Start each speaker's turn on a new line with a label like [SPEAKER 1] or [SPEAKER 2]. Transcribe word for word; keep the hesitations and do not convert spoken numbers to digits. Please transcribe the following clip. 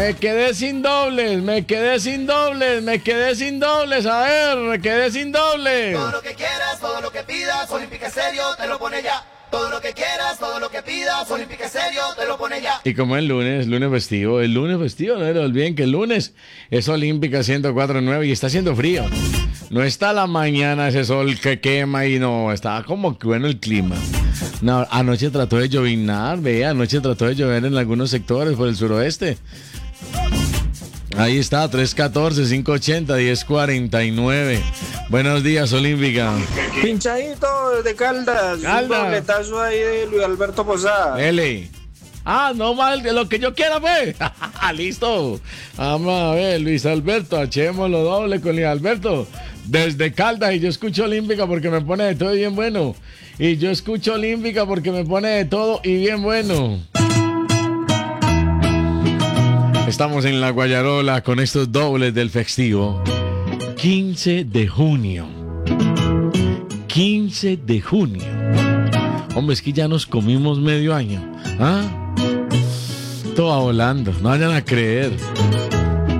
[SPEAKER 1] Me quedé sin dobles, me quedé sin dobles, me quedé sin dobles, a ver, me quedé sin dobles.
[SPEAKER 2] Todo lo que quieras, todo lo que pidas, Olímpica Estéreo te lo pone ya. Todo lo que quieras, todo lo que pidas, Olímpica Estéreo te lo pone ya.
[SPEAKER 1] Y como el lunes, lunes festivo, el lunes festivo, no lo olviden que el lunes es Olímpica ciento cuatro punto nueve y está haciendo frío. No está la mañana ese sol que quema y no, está como que bueno el clima. No, anoche trató de lloviznar, vea, anoche trató de llover en algunos sectores por el suroeste. Ahí está, tres uno cuatro, cinco ocho cero, uno cero cuatro nueve. Buenos días, Olímpica.
[SPEAKER 3] Pinchadito de Caldas.
[SPEAKER 1] Caldas.
[SPEAKER 3] Un dobletazo ahí de Luis Alberto Posada.
[SPEAKER 1] L. Ah, no mal, de lo que yo quiera, pues. Listo. Vamos a ver, Luis Alberto, echémoslo doble con Luis Alberto. Desde Caldas, y yo escucho Olímpica porque me pone de todo y bien bueno. Y yo escucho Olímpica porque me pone de todo y bien bueno. Estamos en la Guayarola con estos dobles del festivo. quince de junio. quince de junio. Hombre, es que ya nos comimos medio año. ¿Ah? Todo volando, no vayan a creer.